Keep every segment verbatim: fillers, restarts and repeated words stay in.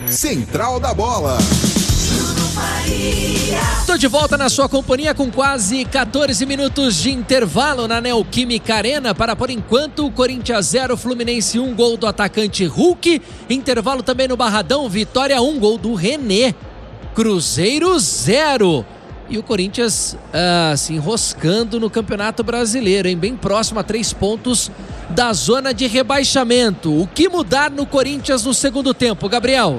Central da Bola. Estou de volta na sua companhia com quase quatorze minutos de intervalo na Neoquímica Arena para, por enquanto, Corinthians zero, Fluminense um, gol do atacante Hulk. Intervalo também no Barradão, Vitória um, gol do René. Cruzeiro zero. E o Corinthians ah, se enroscando no Campeonato Brasileiro, hein? Bem próximo a três pontos da zona de rebaixamento. O que mudar no Corinthians no segundo tempo, Gabriel?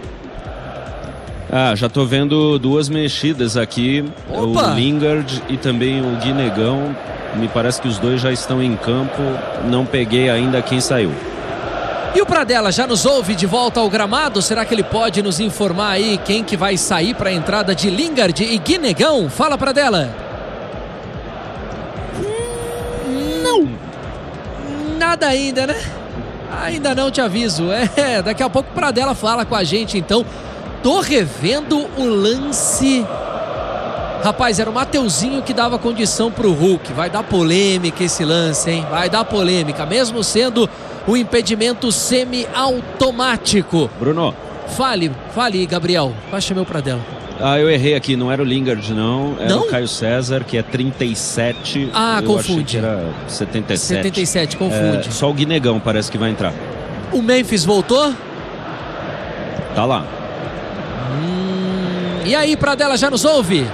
Ah, já tô vendo duas mexidas aqui. Opa. O Lingard e também o Guinegão. Me parece que os dois já estão em campo. Não peguei ainda quem saiu. E o Pradella já nos ouve de volta ao gramado? Será que ele pode nos informar aí quem que vai sair para a entrada de Lingard e Guinegão? Fala, Pradella. Não. Nada ainda, né? Ainda não, te aviso. É, daqui a pouco o Pradella fala com a gente, então. Tô revendo o lance. Rapaz, era o Mateuzinho que dava condição pro Hulk. Vai dar polêmica esse lance, hein? Vai dar polêmica, mesmo sendo o impedimento semi-automático. Bruno. Fale, fale, Gabriel. Baixa meu Pradella. Ah, eu errei aqui, não era o Lingard, não. Era não? o Caio César, que é trinta e sete. Ah, eu confunde. Achei que era setenta e sete. setenta e sete, confunde. É, só o Guinegão parece que vai entrar. O Memphis voltou? Tá lá. Hum, e aí, Pradella, já nos ouve?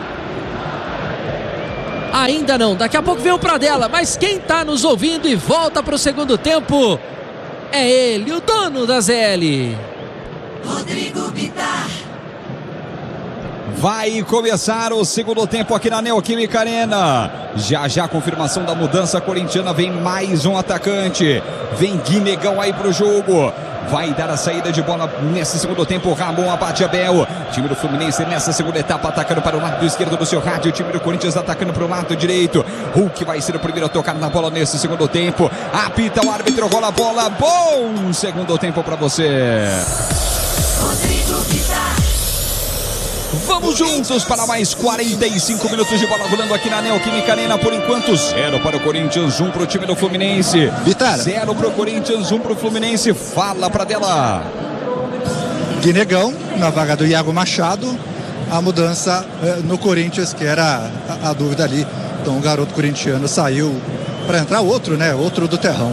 Ainda não, daqui a pouco vem o Pradella, mas quem tá nos ouvindo e volta pro segundo tempo é ele, o dono da Z L. Rodrigo Bitar. Vai começar o segundo tempo aqui na Neoquímica Arena. Já já a confirmação da mudança corintiana, vem mais um atacante. Vem Guinegão aí pro jogo. Vai dar a saída de bola nesse segundo tempo. Ramon abate Abel. Time do Fluminense nessa segunda etapa atacando para o lado esquerdo do seu rádio. O time do Corinthians atacando para o lado direito. Hulk vai ser o primeiro a tocar na bola nesse segundo tempo. Apita o árbitro, rola a bola. Bom segundo tempo para você. Rodrigo Bitar. Vamos juntos para mais quarenta e cinco minutos de bola rolando aqui na Neoquímica Arena. Por enquanto, zero para o Corinthians, um para o time do Fluminense. Vitar. Zero para o Corinthians, um para o Fluminense. Fala, Pradella. Guinegão na vaga do Iago Machado. A mudança eh, no Corinthians, que era a, a dúvida ali. Então o garoto corintiano saiu para entrar outro, né? Outro do terrão.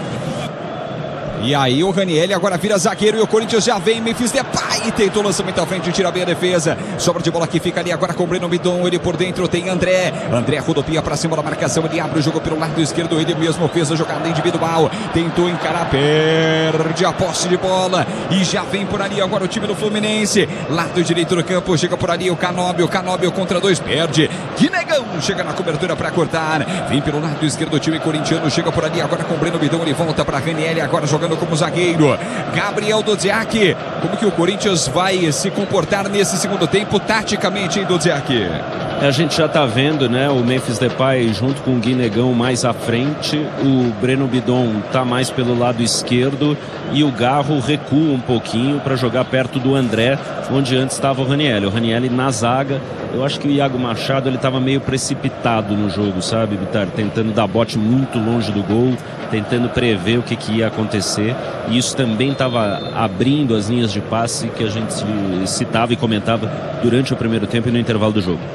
E aí o Ranieri agora vira zagueiro e o Corinthians já vem. Memphis Depay tentou o lançamento à frente, tira bem a defesa. Sobra de bola que fica ali agora com o Breno Bidon. Ele por dentro tem André. André rodopia pra cima da marcação. Ele abre o jogo pelo lado esquerdo. Ele mesmo fez a jogada individual. Tentou encarar, perde a posse de bola. E já vem por ali agora o time do Fluminense. Lado direito do campo, chega por ali o Canóbio. Canóbio contra dois, perde. Guinegão chega na cobertura pra cortar. Vem pelo lado esquerdo o time corintiano. Chega por ali agora com o Breno Bidon. Ele volta pra Ranieri agora jogando como zagueiro. Gabriel Dodziak, como que o Corinthians vai se comportar nesse segundo tempo taticamente, hein, Dodziak? A gente já tá vendo, né, o Memphis Depay junto com o Guinegão mais à frente, o Breno Bidon tá mais pelo lado esquerdo e o Garro recua um pouquinho para jogar perto do André, onde antes estava o Ranieri. O Ranieri na zaga. Eu acho que o Iago Machado ele tava meio precipitado no jogo, sabe, Bitar? Tentando dar bote muito longe do gol, tentando prever o que, que ia acontecer, e isso também estava abrindo as linhas de passe que a gente citava e comentava durante o primeiro tempo e no intervalo do jogo.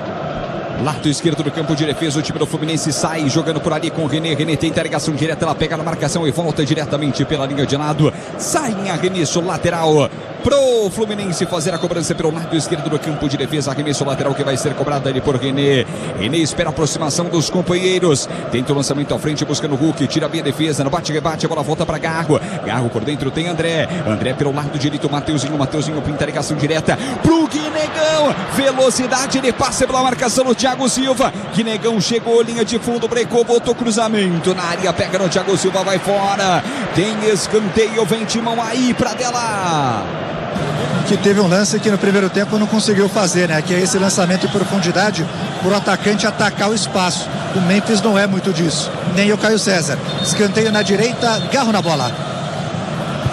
Lado esquerdo do campo de defesa, o time do Fluminense sai jogando por ali com o René. René tem interrogação direta, ela pega na marcação e volta diretamente pela linha de lado. Sai em arremesso lateral pro Fluminense fazer a cobrança pelo lado esquerdo do campo de defesa. Arremesso lateral que vai ser cobrado ali por René. René espera a aproximação dos companheiros. Tenta o lançamento à frente, buscando o Hulk. Tira bem a defesa, no bate-rebate, a bola volta para Garro. Garro por dentro tem André. André pelo lado direito, Mateuzinho. Mateuzinho pinta a ligação direta pro Guinegão. Velocidade, ele passa pela marcação do Thiago Silva. Guinegão chegou, linha de fundo, brecou, voltou cruzamento na área, pega no Thiago Silva, vai fora. Tem escanteio, vem Timão aí, Pradella. Que teve um lance que no primeiro tempo não conseguiu fazer, né? Que é esse lançamento em profundidade para o atacante atacar o espaço. O Memphis não é muito disso, nem o Caio César. Escanteio na direita, Garro na bola.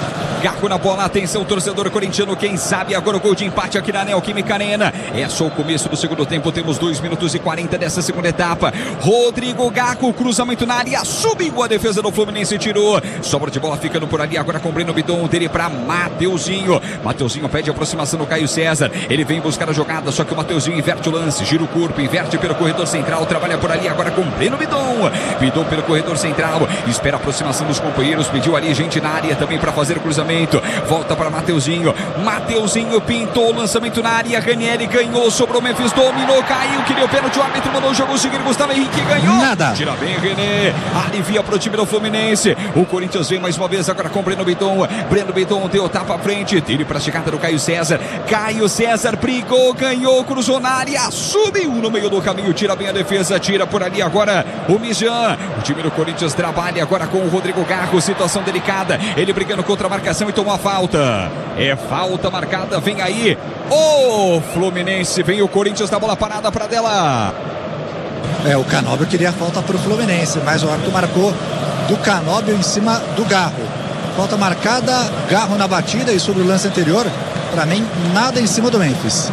Garro na bola, atenção, torcedor corintiano, quem sabe agora o gol de empate aqui na Neoquímica Arena. É só o começo do segundo tempo, temos dois minutos e quarenta dessa segunda etapa. Rodrigo Garro, cruzamento na área, subiu a defesa do Fluminense, tirou. Sobra de bola ficando por ali agora com o Breno Bidon, dele para Mateuzinho. Mateuzinho pede aproximação do Caio César, ele vem buscar a jogada, só que o Mateuzinho inverte o lance, gira o corpo, inverte pelo corredor central, trabalha por ali agora com o Breno Bidon. Bidon pelo corredor central, espera a aproximação dos companheiros, pediu ali gente na área também para fazer o cruzamento, volta para Mateuzinho, Mateuzinho pintou o lançamento na área, Ranieri ganhou, sobrou Memphis, dominou, caiu, queria o pênalti, o árbitro mandou o jogo seguir, Gustavo Henrique ganhou, nada, tira bem René, alivia para o time do Fluminense, o Corinthians vem mais uma vez agora com o Breno Bidon, Breno Bidon deu tapa à frente, tire para a chegada do Caio César, Caio César brigou, ganhou, cruzou na área, subiu no meio do caminho, tira bem a defesa, tira por ali agora o Mijan, o time do Corinthians trabalha agora com o Rodrigo Garro, situação delicada, ele brigando contra a marcação e tomou a falta, é falta marcada, vem aí o Fluminense, vem o Corinthians na bola parada para dela. É, o Canóbio queria a falta para o Fluminense, mas o árbitro marcou do Canóbio em cima do Garro. Falta marcada, Garro na batida, e sobre o lance anterior, para mim, nada em cima do Memphis.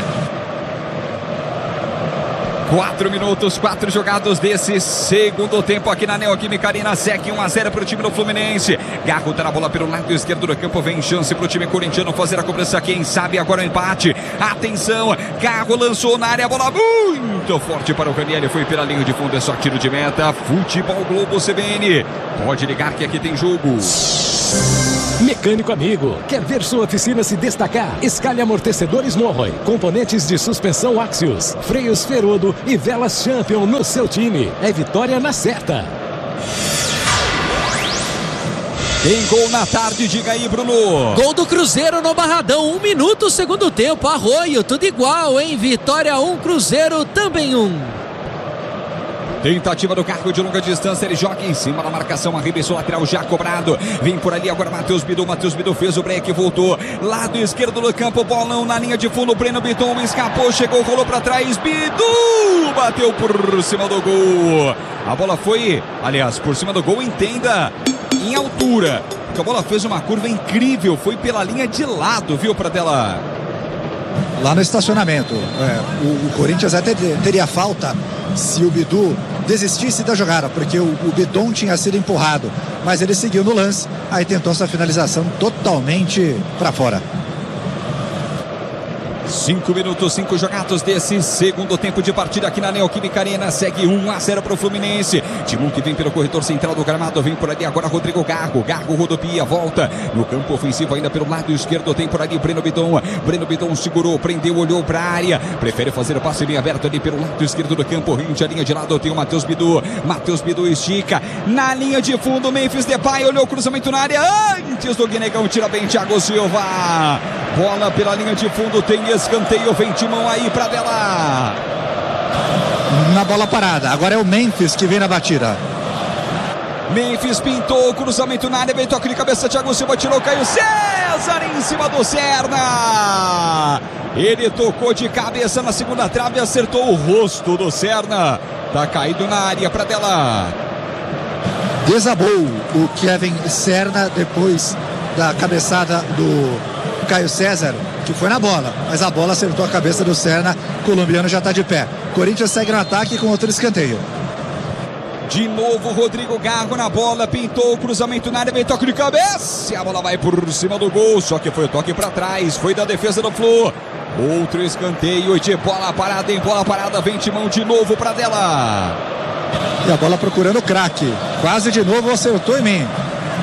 Quatro minutos, quatro jogados desse segundo tempo aqui na Neoquímica Arena. Segue um a zero para o time do Fluminense. Garro tá na bola pelo lado esquerdo do campo. Vem chance para o time corintiano fazer a cobrança. Quem sabe agora o empate. Atenção, Garro lançou na área, a bola muito forte para o Ranieri. Foi pela linha de fundo, é só tiro de meta. Futebol Globo C B N. Pode ligar que aqui tem jogo. Mecânico amigo, quer ver sua oficina se destacar? Escalhe amortecedores Norroy, componentes de suspensão Axios, freios Ferodo e velas Champion no seu time. É vitória na certa. Tem gol na tarde, diga aí, Bruno. Gol do Cruzeiro no Barradão, um minuto, segundo tempo, Arroio, tudo igual, hein? Vitória um, Cruzeiro também um. Tentativa do Garro de longa distância, ele joga em cima da marcação, arremessou lateral já cobrado, vem por ali agora Matheus Bidon, Matheus Bidon fez o break, voltou, lado esquerdo do campo, bolão na linha de fundo, Breno Bidon escapou, chegou, rolou para trás, Bidon bateu por cima do gol, a bola foi, aliás, por cima do gol, entenda, em altura, porque a bola fez uma curva incrível, foi pela linha de lado, viu, para dela? Lá no estacionamento, é, o, o Corinthians até teria falta se o Bidu desistisse da jogada, porque o, o Bidon tinha sido empurrado, mas ele seguiu no lance, aí tentou essa finalização totalmente para fora. Cinco minutos, cinco jogados desse segundo tempo de partida aqui na Neoquímica Arena. Segue um a zero para o Fluminense. Timão que vem pelo corredor central do gramado. Vem por ali agora Rodrigo Garro. Garro rodopia, volta no campo ofensivo ainda pelo lado esquerdo. Tem por ali Breno Bidon. Breno Bidon segurou, prendeu, olhou para a área. Prefere fazer o passe bem aberto ali pelo lado esquerdo do campo. Rinde a linha de lado. Tem o Matheus Bidon. Matheus Bidon estica na linha de fundo. Memphis Depay olhou o cruzamento na área. Antes do Guinegão, tira bem Thiago Silva. Bola pela linha de fundo. Tem escanteio, vem Timão aí pra dela. Na bola parada, agora é o Memphis que vem na batida. Memphis pintou, cruzamento na área, veio toque de cabeça, Thiago Silva tirou, Caio César em cima do Serna. Ele tocou de cabeça na segunda trave, acertou o rosto do Serna. Tá caído na área pra dela. Desabou o Kevin Serna depois da cabeçada do Caio César, que foi na bola, mas a bola acertou a cabeça do Serna. O colombiano já está de pé. Corinthians segue no ataque com outro escanteio. De novo Rodrigo Garro na bola, pintou o cruzamento na área, veio toque de cabeça e a bola vai por cima do gol, só que foi o toque para trás, foi da defesa do Flu. Outro escanteio de bola parada, em bola parada, vem Timão de novo para dela. E a bola procurando o craque, quase de novo acertou em mim.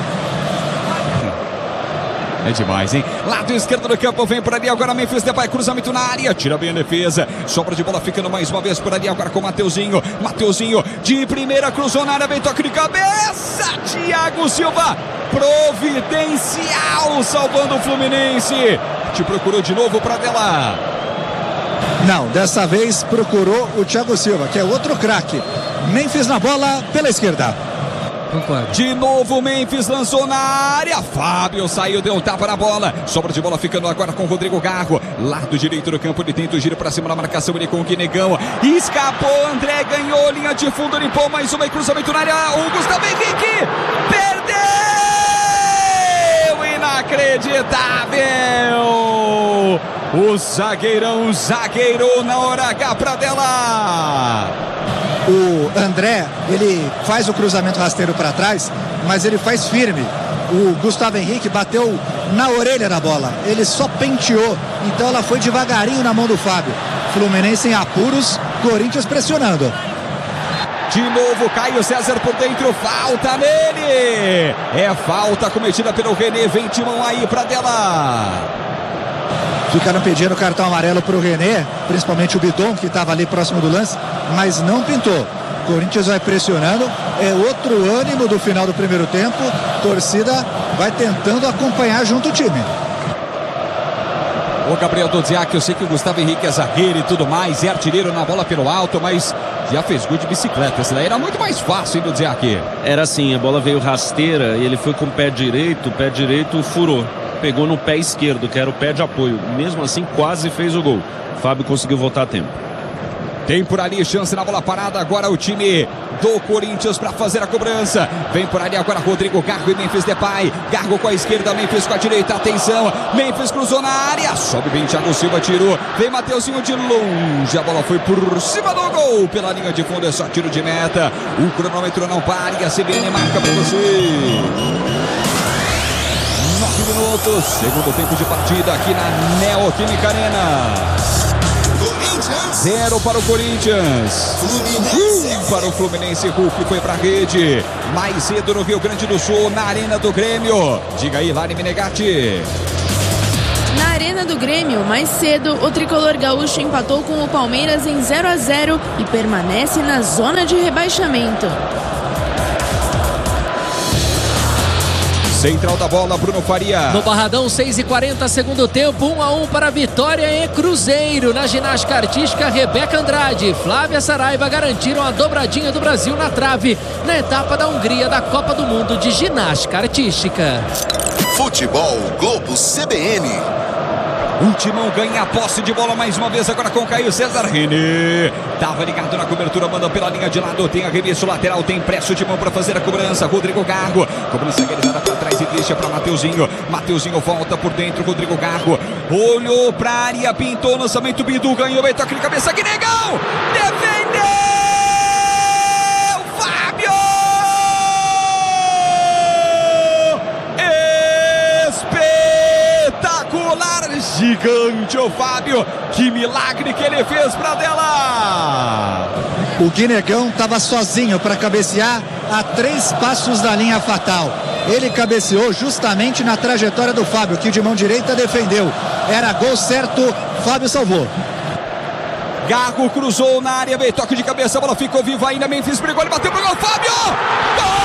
É demais, hein? Lado esquerdo do campo, vem por ali agora Memphis Depay, cruzamento na área, tira bem a defesa, sobra de bola ficando mais uma vez por ali agora com o Mateuzinho, Mateuzinho de primeira, cruzou na área, vem toque de cabeça, Thiago Silva, providencial, salvando o Fluminense, te procurou de novo para dela. Não, dessa vez procurou o Thiago Silva, que é outro craque. Memphis na bola pela esquerda. Concordo. De novo Memphis lançou na área, Fábio saiu, deu um tapa na bola, sobra de bola ficando agora com o Rodrigo Garro, lado direito do campo, ele tenta o giro para cima da marcação, ele com o Guinegão, escapou, André ganhou, linha de fundo, limpou mais uma, cruzamento na área, o Gustavo Henrique perdeu, e na Inacreditável! O zagueirão zagueirou na hora H pra dela. O André, ele faz o cruzamento rasteiro para trás, mas ele faz firme. O Gustavo Henrique bateu na orelha da bola, ele só penteou, então ela foi devagarinho na mão do Fábio. Fluminense em apuros, Corinthians pressionando. De novo, Caio César por dentro, falta nele. É falta cometida pelo René, vem Timão aí pra dela. Ficaram pedindo cartão amarelo pro René, principalmente o Bidon, que estava ali próximo do lance, mas não pintou. Corinthians vai pressionando, é outro ânimo do final do primeiro tempo, torcida vai tentando acompanhar junto o time. O Gabriel Dodziak, eu sei que o Gustavo Henrique é zagueiro e tudo mais, é artilheiro na bola pelo alto, mas já fez gol de bicicleta. Esse daí era muito mais fácil, hein, Dodziak? Era assim, a bola veio rasteira e ele foi com o pé direito, o pé direito furou. Pegou no pé esquerdo, que era o pé de apoio. Mesmo assim, quase fez o gol. Fábio conseguiu voltar a tempo. Tem por ali chance na bola parada. Agora o time do Corinthians para fazer a cobrança. Vem por ali agora Rodrigo Gargo e Memphis Depay. Gargo com a esquerda, Memphis com a direita. Atenção, Memphis cruzou na área. Sobe bem, Thiago Silva tirou. Vem Mateuzinho de longe. A bola foi por cima do gol. Pela linha de fundo é só tiro de meta. O cronômetro não para e a C B N marca para você. nove minutos, segundo tempo de partida aqui na Neoquímica Arena. Zero para o Corinthians, um para o Fluminense. Hulk foi para a rede. Mais cedo no Rio Grande do Sul, na Arena do Grêmio. Diga aí, Lari Menegatti. Na Arena do Grêmio, mais cedo, o tricolor gaúcho empatou com o Palmeiras em zero a zero e permanece na zona de rebaixamento. Central da bola, Bruno Faria. No Barradão, seis e quarenta, segundo tempo, um a um para Vitória e Cruzeiro. Na ginástica artística, Rebeca Andrade e Flávia Saraiva garantiram a dobradinha do Brasil na trave na etapa da Hungria da Copa do Mundo de Ginástica Artística. Futebol Globo C B N. O Timão ganha a posse de bola mais uma vez agora com o Caio César. René tava ligado na cobertura, manda pela linha de lado, tem arremesso lateral, tem pressa o Timão para fazer a cobrança. Rodrigo Gargo, cobrança realizada para trás e deixa para Mateuzinho. Mateuzinho volta por dentro, Rodrigo Gargo olhou para a área, pintou o lançamento, Bidu ganhou, bem toque de cabeça, que legal! Defendeu! Fábio! Espetacular! Gigante o Fábio, que milagre que ele fez para dela. O Guinegão estava sozinho para cabecear a três passos da linha fatal. Ele cabeceou justamente na trajetória do Fábio, que de mão direita defendeu. Era gol certo, Fábio salvou. Gargo cruzou na área, bem toque de cabeça, a bola ficou viva ainda, Memphis brigou, ele bateu pro gol, Fábio! Gol!